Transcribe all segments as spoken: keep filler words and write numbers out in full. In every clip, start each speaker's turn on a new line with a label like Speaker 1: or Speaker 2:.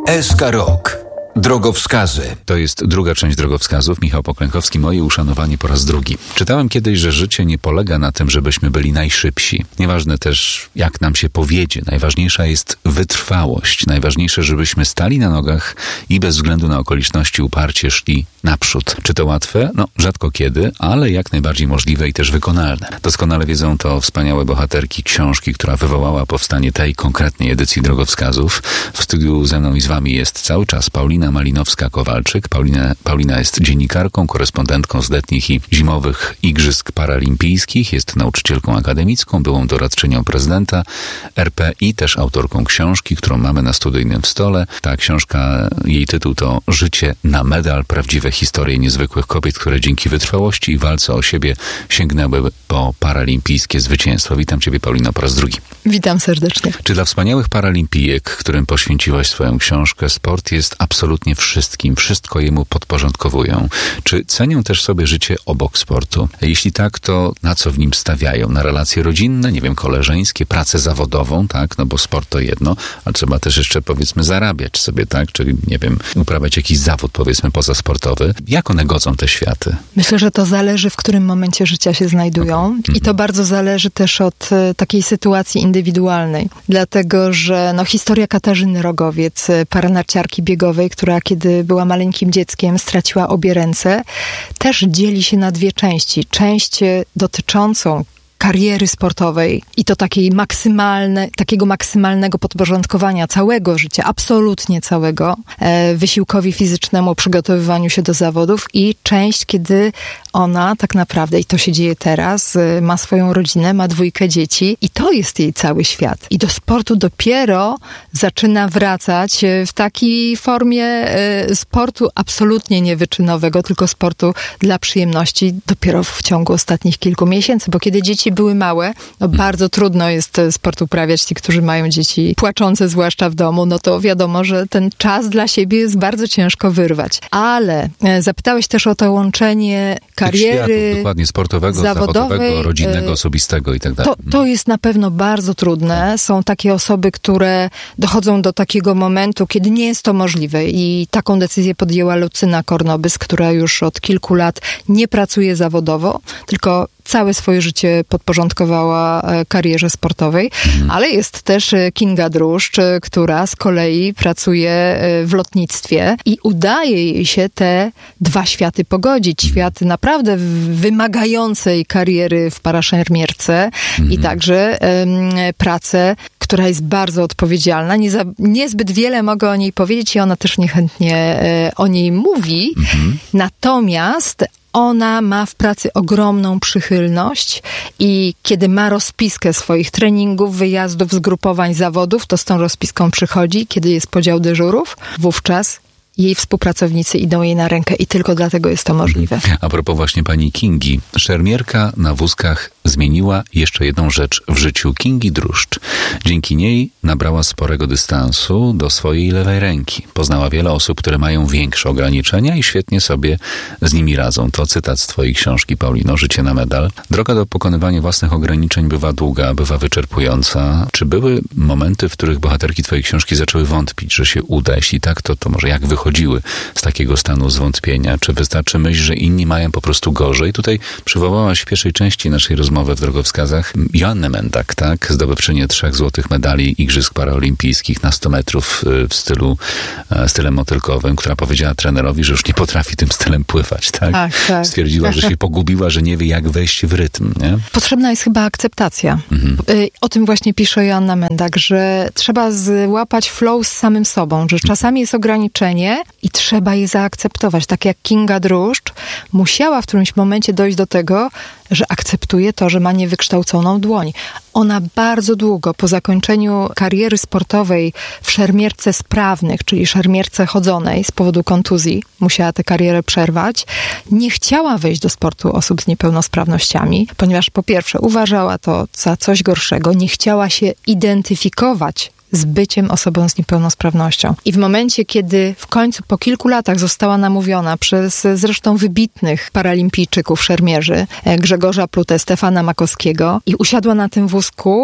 Speaker 1: S K Rok. Drogowskazy.
Speaker 2: To jest druga część drogowskazów. Michał Poklękowski, moje uszanowanie po raz drugi. Czytałem kiedyś, że życie nie polega na tym, żebyśmy byli najszybsi. Nieważne też, jak nam się powiedzie. Najważniejsza jest wytrwałość. Najważniejsze, żebyśmy stali na nogach i bez względu na okoliczności uparcie szli naprzód. Czy to łatwe? No, rzadko kiedy, ale jak najbardziej możliwe i też wykonalne. Doskonale wiedzą to wspaniałe bohaterki książki, która wywołała powstanie tej konkretnej edycji drogowskazów. W studiu ze mną i z wami jest cały czas Paulina Malinowska-Kowalczyk. Paulina, Paulina jest dziennikarką, korespondentką z letnich i zimowych Igrzysk Paralimpijskich, jest nauczycielką akademicką, byłą doradczynią prezydenta R P i też autorką książki, którą mamy na studyjnym stole. Ta książka, jej tytuł to Życie na medal. Prawdziwe historie niezwykłych kobiet, które dzięki wytrwałości i walce o siebie sięgnęły po paralimpijskie zwycięstwo. Witam Ciebie, Paulino, po raz drugi.
Speaker 3: Witam serdecznie.
Speaker 2: Czy dla wspaniałych paralimpijek, którym poświęciłaś swoją książkę, sport jest absolutnie wszystkim, wszystko jemu podporządkowują? Czy cenią też sobie życie obok sportu? Jeśli tak, to na co w nim stawiają? Na relacje rodzinne, nie wiem, koleżeńskie, pracę zawodową, tak? No bo sport to jedno, a trzeba też jeszcze, powiedzmy, zarabiać sobie, tak? Czyli, nie wiem, uprawiać jakiś zawód, powiedzmy, pozasportowy. Jak one godzą te światy?
Speaker 3: Myślę, że to zależy, w którym momencie życia się znajdują. Okay. I to bardzo zależy też od e, takiej sytuacji indywidualnej. Dlatego, że no, historia Katarzyny Rogowiec, paranarciarki biegowej, która kiedy była maleńkim dzieckiem straciła obie ręce, też dzieli się na dwie części. Część dotyczącą kariery sportowej i to takiej maksymalne, takiego maksymalnego podporządkowania całego życia, absolutnie całego, e, wysiłkowi fizycznemu, przygotowywaniu się do zawodów i część, kiedy ona tak naprawdę, i to się dzieje teraz, e, ma swoją rodzinę, ma dwójkę dzieci i to jest jej cały świat. I do sportu dopiero zaczyna wracać w takiej formie e, sportu absolutnie niewyczynowego, tylko sportu dla przyjemności dopiero w ciągu ostatnich kilku miesięcy, bo kiedy dzieci były małe, no bardzo trudno jest sport uprawiać, ci, którzy mają dzieci płaczące, zwłaszcza w domu, no to wiadomo, że ten czas dla siebie jest bardzo ciężko wyrwać. Ale e, zapytałeś też o to łączenie kariery
Speaker 2: światów, dokładnie, sportowego, zawodowego, rodzinnego, osobistego i tak dalej.
Speaker 3: To, to jest na pewno bardzo trudne. Są takie osoby, które dochodzą do takiego momentu, kiedy nie jest to możliwe i taką decyzję podjęła Lucyna Kornobys, która już od kilku lat nie pracuje zawodowo, tylko całe swoje życie podporządkowała karierze sportowej, mhm. ale jest też Kinga Druszcz, która z kolei pracuje w lotnictwie i udaje jej się te dwa światy pogodzić. Świat naprawdę wymagającej kariery w paraszermierce mhm. i także um, pracę, która jest bardzo odpowiedzialna. Nie za, niezbyt wiele mogę o niej powiedzieć i ona też niechętnie e, o niej mówi. Mhm. Natomiast ona ma w pracy ogromną przychylność i kiedy ma rozpiskę swoich treningów, wyjazdów, zgrupowań, zawodów, to z tą rozpiską przychodzi. Kiedy jest podział dyżurów, wówczas jej współpracownicy idą jej na rękę i tylko dlatego jest to możliwe.
Speaker 2: A propos właśnie pani Kingi. Szermierka na wózkach zmieniła jeszcze jedną rzecz w życiu Kingi Druszcz. Dzięki niej nabrała sporego dystansu do swojej lewej ręki. Poznała wiele osób, które mają większe ograniczenia i świetnie sobie z nimi radzą. To cytat z twojej książki, Paulino, Życie na medal. Droga do pokonywania własnych ograniczeń bywa długa, bywa wyczerpująca. Czy były momenty, w których bohaterki twojej książki zaczęły wątpić, że się uda? Jeśli tak, to, to może jak wychodziły z takiego stanu zwątpienia? Czy wystarczy myśl, że inni mają po prostu gorzej? Tutaj przywołałaś w pierwszej części naszej rozmowy w drogowskazach Joannę Mendak, tak? Zdobywczynię trzech złotych medali Igrzysk Paraolimpijskich na sto metrów w stylu, stylem motylkowym, która powiedziała trenerowi, że już nie potrafi tym stylem pływać, tak?
Speaker 3: Ach, tak.
Speaker 2: Stwierdziła, że się pogubiła, że nie wie, jak wejść w rytm, nie?
Speaker 3: Potrzebna jest chyba akceptacja. Mhm. O tym właśnie pisze Joanna Mendak, że trzeba złapać flow z samym sobą, że czasami jest ograniczenie i trzeba je zaakceptować. Tak jak Kinga Druszcz musiała w którymś momencie dojść do tego, że akceptuje to, że ma niewykształconą dłoń. Ona bardzo długo po zakończeniu kariery sportowej w szermierce sprawnych, czyli szermierce chodzonej z powodu kontuzji, musiała tę karierę przerwać, nie chciała wejść do sportu osób z niepełnosprawnościami, ponieważ po pierwsze uważała to za coś gorszego, nie chciała się identyfikować z byciem osobą z niepełnosprawnością. I w momencie, kiedy w końcu po kilku latach została namówiona przez zresztą wybitnych paralimpijczyków, szermierzy, Grzegorza Plutę, Stefana Makowskiego i usiadła na tym wózku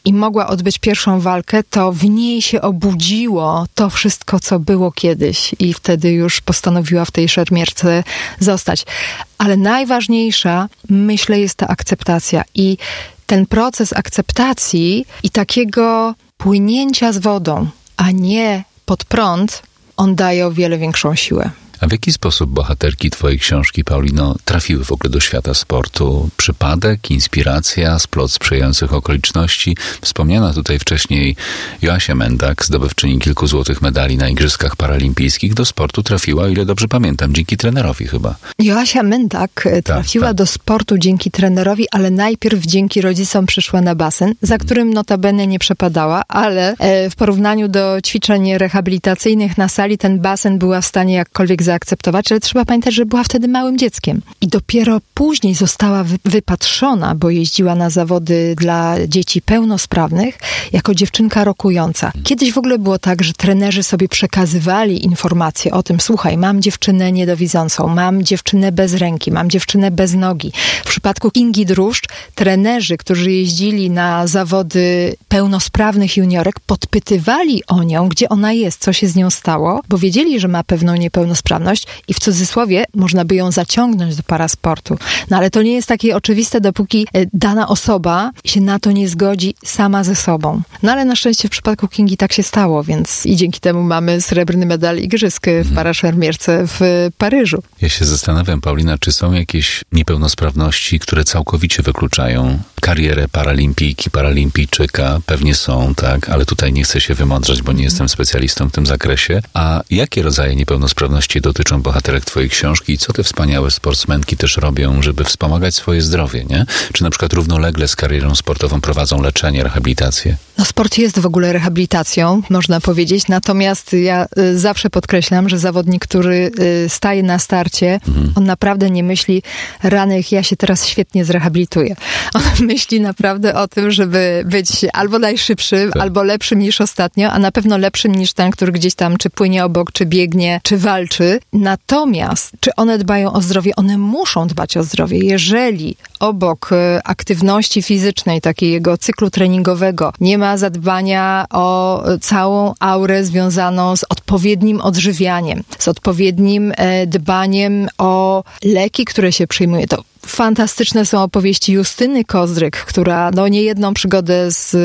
Speaker 3: i mogła odbyć pierwszą walkę, to w niej się obudziło to wszystko, co było kiedyś i wtedy już postanowiła w tej szermierce zostać. Ale najważniejsza, myślę, jest ta akceptacja i ten proces akceptacji i takiego płynięcia z wodą, a nie pod prąd, on daje o wiele większą siłę.
Speaker 2: A w jaki sposób bohaterki twojej książki, Paulino, trafiły w ogóle do świata sportu? Przypadek, inspiracja, splot sprzyjających okoliczności? Wspomniana tutaj wcześniej Joasia Mendak, zdobywczyni kilku złotych medali na Igrzyskach Paralimpijskich, do sportu trafiła, o ile dobrze pamiętam, dzięki trenerowi chyba.
Speaker 3: Joasia Mendak trafiła tak, tak. do sportu dzięki trenerowi, ale najpierw dzięki rodzicom przyszła na basen, za którym notabene nie przepadała, ale w porównaniu do ćwiczeń rehabilitacyjnych na sali ten basen była w stanie jakkolwiek zaakceptować, ale trzeba pamiętać, że była wtedy małym dzieckiem. I dopiero później została wy- wypatrzona, bo jeździła na zawody dla dzieci pełnosprawnych, jako dziewczynka rokująca. Kiedyś w ogóle było tak, że trenerzy sobie przekazywali informacje o tym, słuchaj, mam dziewczynę niedowidzącą, mam dziewczynę bez ręki, mam dziewczynę bez nogi. W przypadku Kingi Druszcz trenerzy, którzy jeździli na zawody pełnosprawnych juniorek, podpytywali o nią, gdzie ona jest, co się z nią stało, bo wiedzieli, że ma pewną niepełnosprawność i w cudzysłowie można by ją zaciągnąć do parasportu. No ale to nie jest takie oczywiste, dopóki dana osoba się na to nie zgodzi sama ze sobą. No ale na szczęście w przypadku Kingi tak się stało, więc i dzięki temu mamy srebrny medal igrzysk w paraszermierce w Paryżu.
Speaker 2: Ja się zastanawiam, Paulina, czy są jakieś niepełnosprawności, które całkowicie wykluczają karierę paralimpijki, paralimpijczyka? Pewnie są, tak, ale tutaj nie chcę się wymądrzać, bo nie jestem specjalistą w tym zakresie. A jakie rodzaje niepełnosprawności dotyczą bohaterek twojej książki i co te wspaniałe sportsmenki też robią, żeby wspomagać swoje zdrowie, nie? Czy na przykład równolegle z karierą sportową prowadzą leczenie, rehabilitację?
Speaker 3: No sport jest w ogóle rehabilitacją, można powiedzieć, natomiast ja y, zawsze podkreślam, że zawodnik, który y, staje na starcie, mhm. on naprawdę nie myśli, rany, ja się teraz świetnie zrehabilituję. On myśli naprawdę o tym, żeby być albo najszybszym, tak. albo lepszym niż ostatnio, a na pewno lepszym niż ten, który gdzieś tam czy płynie obok, czy biegnie, czy walczy. Natomiast, czy one dbają o zdrowie? One muszą dbać o zdrowie. Jeżeli obok y, aktywności fizycznej, takiego cyklu treningowego, nie ma zadbania o całą aurę związaną z odpowiednim odżywianiem, z odpowiednim e, dbaniem o leki, które się przyjmuje, to fantastyczne są opowieści Justyny Kozdryk, która no niejedną przygodę z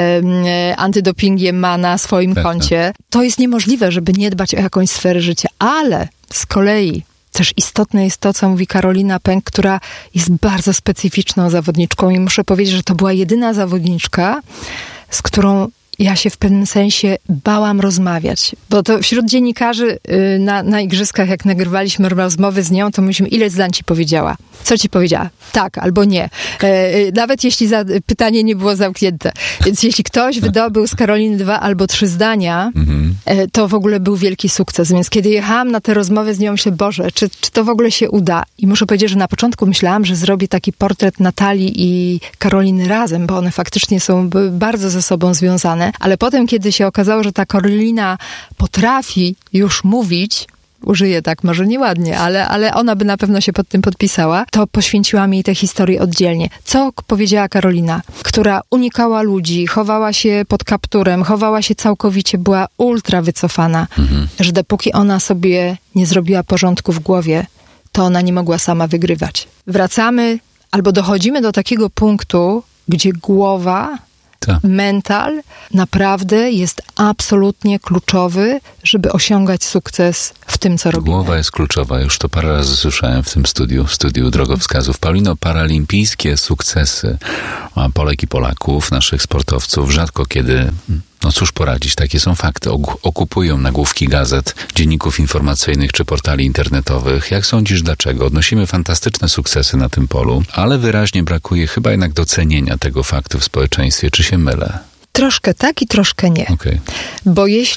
Speaker 3: e, antydopingiem ma na swoim tak, koncie. Tak. To jest niemożliwe, żeby nie dbać o jakąś sferę życia, ale z kolei też istotne jest to, co mówi Karolina Pęk, która jest bardzo specyficzną zawodniczką i muszę powiedzieć, że to była jedyna zawodniczka, z którą ja się w pewnym sensie bałam rozmawiać. Bo to wśród dziennikarzy yy, na, na igrzyskach, jak nagrywaliśmy rozmowy z nią, to mówiliśmy, ile zdań ci powiedziała? Co ci powiedziała? Tak albo nie. Yy, nawet jeśli za, pytanie nie było zamknięte. Więc jeśli ktoś wydobył z Karoliny dwa albo trzy zdania, mhm. yy, to w ogóle był wielki sukces. Więc kiedy jechałam na te rozmowy z nią, myślę, Boże, czy, czy to w ogóle się uda? I muszę powiedzieć, że na początku myślałam, że zrobię taki portret Natalii i Karoliny razem, bo one faktycznie są bardzo ze sobą związane. Ale potem, kiedy się okazało, że ta Karolina potrafi już mówić, użyję tak może nieładnie, ale, ale ona by na pewno się pod tym podpisała, to poświęciłam jej tę historię oddzielnie. Co powiedziała Karolina, która unikała ludzi, chowała się pod kapturem, chowała się całkowicie, była ultra wycofana, mhm. że dopóki ona sobie nie zrobiła porządku w głowie, to ona nie mogła sama wygrywać. Wracamy albo dochodzimy do takiego punktu, gdzie głowa Ta. mental naprawdę jest absolutnie kluczowy, żeby osiągać sukces w tym, co robimy.
Speaker 2: Głowa jest kluczowa. Już to parę razy słyszałem w tym studiu, w studiu drogowskazów. Paulino, paralimpijskie sukcesy Polek i Polaków, naszych sportowców, rzadko kiedy, no cóż poradzić, takie są fakty, okupują nagłówki gazet, dzienników informacyjnych czy portali internetowych. Jak sądzisz, dlaczego? Odnosimy fantastyczne sukcesy na tym polu, ale wyraźnie brakuje chyba jednak docenienia tego faktu w społeczeństwie. Czy się mylę?
Speaker 3: Troszkę tak i troszkę nie.
Speaker 2: Okay.
Speaker 3: Bo jeśli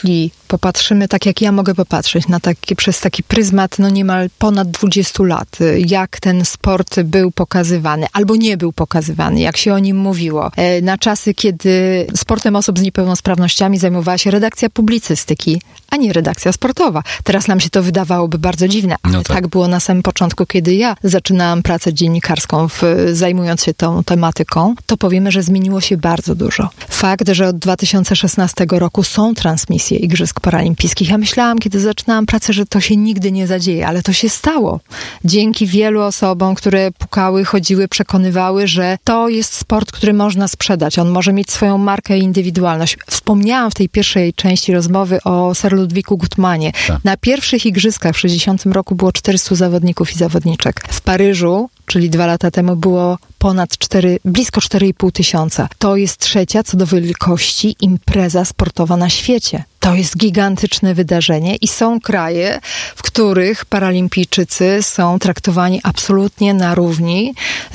Speaker 3: popatrzymy tak, jak ja mogę popatrzeć, na taki, przez taki pryzmat no niemal ponad dwudziestu lat, jak ten sport był pokazywany, albo nie był pokazywany, jak się o nim mówiło. Na czasy, kiedy sportem osób z niepełnosprawnościami zajmowała się redakcja publicystyki, a nie redakcja sportowa. Teraz nam się to wydawałoby bardzo dziwne, ale no tak. tak było na samym początku, kiedy ja zaczynałam pracę dziennikarską, w, zajmując się tą tematyką, to powiemy, że zmieniło się bardzo dużo. Fakt, że od dwa tysiące szesnastego roku są transmisje Igrzysk Paralimpijskich. Ja myślałam, kiedy zaczynałam pracę, że to się nigdy nie zadzieje, ale to się stało. Dzięki wielu osobom, które pukały, chodziły, przekonywały, że to jest sport, który można sprzedać. On może mieć swoją markę i indywidualność. Wspomniałam w tej pierwszej części rozmowy o Sir Ludwiku Guttmanie. Tak. Na pierwszych igrzyskach w sześćdziesiątym roku było czterystu zawodników i zawodniczek. W Paryżu, czyli dwa lata temu, było ponad cztery, blisko cztery i pół tysiąca. To jest trzecia co do wielkości impreza sportowa na świecie. To jest gigantyczne wydarzenie i są kraje, w których paralimpijczycy są traktowani absolutnie na równi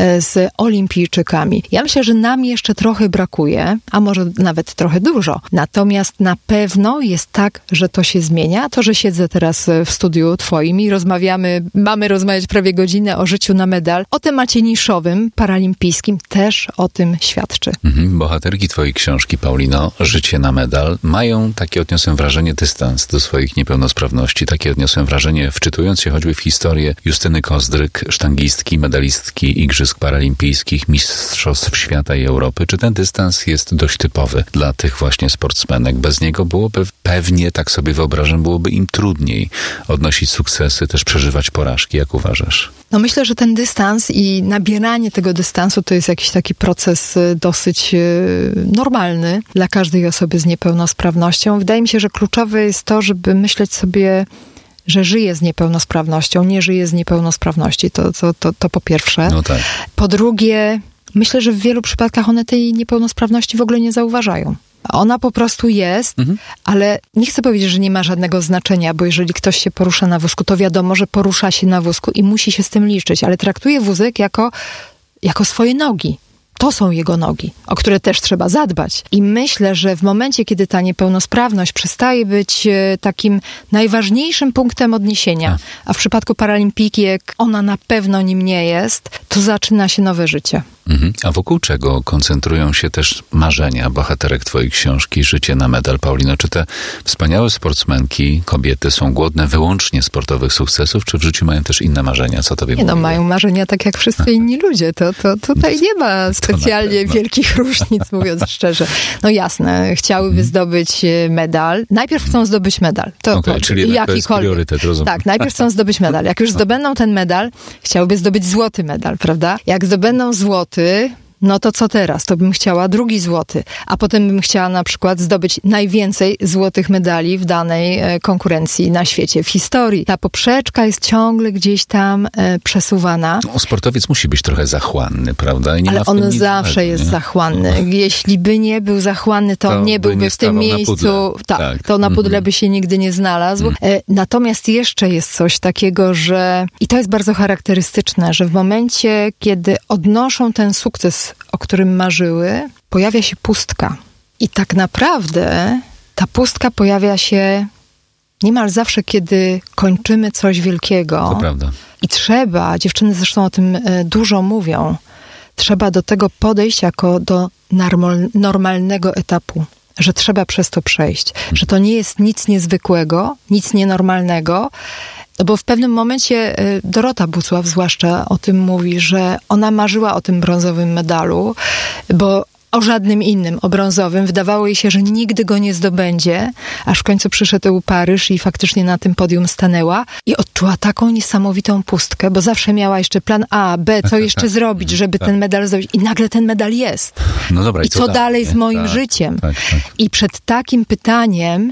Speaker 3: z olimpijczykami. Ja myślę, że nam jeszcze trochę brakuje, a może nawet trochę dużo. Natomiast na pewno jest tak, że to się zmienia. To, że siedzę teraz w studiu twoim i rozmawiamy, mamy rozmawiać prawie godzinę o życiu na medal, o temacie niszowym, paralimpijskim, też o tym świadczy.
Speaker 2: Mhm. Bohaterki twojej książki, Paulino, Życie na medal, mają takie odniosłem wrażenie dystans do swoich niepełnosprawności. Takie odniosłem wrażenie, wczytując się choćby w historię Justyny Kozdryk, sztangistki, medalistki Igrzysk Paralimpijskich, Mistrzostw Świata i Europy. Czy ten dystans jest dość typowy dla tych właśnie sportsmenek? Bez niego byłoby pewnie, tak sobie wyobrażam, byłoby im trudniej odnosić sukcesy, też przeżywać porażki. Jak uważasz?
Speaker 3: No myślę, że ten dystans i nabieranie tego dystansu to jest jakiś taki proces dosyć normalny dla każdej osoby z niepełnosprawnością. Wydaje mi się, że kluczowe jest to, żeby myśleć sobie, że żyje z niepełnosprawnością, nie żyje z niepełnosprawności. To, to, to, to po pierwsze.
Speaker 2: No tak.
Speaker 3: Po drugie, myślę, że w wielu przypadkach one tej niepełnosprawności w ogóle nie zauważają. Ona po prostu jest, mhm. ale nie chcę powiedzieć, że nie ma żadnego znaczenia, bo jeżeli ktoś się porusza na wózku, to wiadomo, że porusza się na wózku i musi się z tym liczyć, ale traktuje wózek jako, jako swoje nogi. To są jego nogi, o które też trzeba zadbać. I myślę, że w momencie, kiedy ta niepełnosprawność przestaje być takim najważniejszym punktem odniesienia, a w przypadku paralimpijki, jak ona na pewno nim nie jest, to zaczyna się nowe życie.
Speaker 2: Mhm. A wokół czego koncentrują się też marzenia bohaterek twojej książki Życie na medal, Paulino? Czy te wspaniałe sportsmenki, kobiety są głodne wyłącznie sportowych sukcesów, czy w życiu mają też inne marzenia? Co tobie
Speaker 3: nie
Speaker 2: mówi?
Speaker 3: No, mają marzenia tak jak wszyscy inni ludzie. To, to tutaj nie ma specjalnie wielkich różnic, mówiąc szczerze. No jasne, chciałyby mhm. zdobyć medal. Najpierw chcą zdobyć medal. To,
Speaker 2: okay,
Speaker 3: to,
Speaker 2: czyli to jest priorytet, rozumiem.
Speaker 3: Tak, najpierw chcą zdobyć medal. Jak już zdobędą ten medal, chciałyby zdobyć złoty medal, prawda? Jak zdobędą złoty, no to co teraz? To bym chciała drugi złoty, a potem bym chciała na przykład zdobyć najwięcej złotych medali w danej e, konkurencji na świecie, w historii. Ta poprzeczka jest ciągle gdzieś tam e, przesuwana.
Speaker 2: No, sportowiec musi być trochę zachłanny, prawda? I nie
Speaker 3: ale
Speaker 2: ma w
Speaker 3: on
Speaker 2: tym
Speaker 3: zawsze
Speaker 2: nic,
Speaker 3: jest
Speaker 2: nie?
Speaker 3: zachłanny. No. Jeśli by nie był zachłanny, to, to on nie byłby nie w tym miejscu. Tak, tak, to na pudle mm-hmm. by się nigdy nie znalazł. Mm. E, natomiast jeszcze jest coś takiego, że i to jest bardzo charakterystyczne, że w momencie, kiedy odnoszą ten sukces, o którym marzyły, pojawia się pustka. I tak naprawdę ta pustka pojawia się niemal zawsze, kiedy kończymy coś wielkiego.
Speaker 2: To prawda.
Speaker 3: I trzeba, dziewczyny zresztą o tym dużo mówią, trzeba do tego podejść jako do normal, normalnego etapu. Że trzeba przez to przejść. Hmm. Że to nie jest nic niezwykłego, nic nienormalnego, bo w pewnym momencie Dorota Bucław zwłaszcza o tym mówi, że ona marzyła o tym brązowym medalu, bo o żadnym innym, o brązowym. Wydawało jej się, że nigdy go nie zdobędzie, aż w końcu przyszedł Paryż i faktycznie na tym podium stanęła i odczuła taką niesamowitą pustkę, bo zawsze miała jeszcze plan A, B, co jeszcze zrobić, żeby ten medal zdobyć. I nagle ten medal jest.
Speaker 2: No dobra, i,
Speaker 3: I co, co dalej, dalej z moim tak, życiem? Tak, tak. I przed takim pytaniem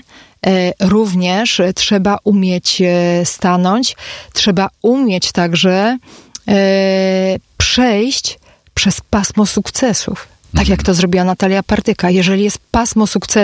Speaker 3: również trzeba umieć stanąć, trzeba umieć także przejść przez pasmo sukcesów. Tak jak to zrobiła Natalia Partyka. Jeżeli jest pasmo sukcesu,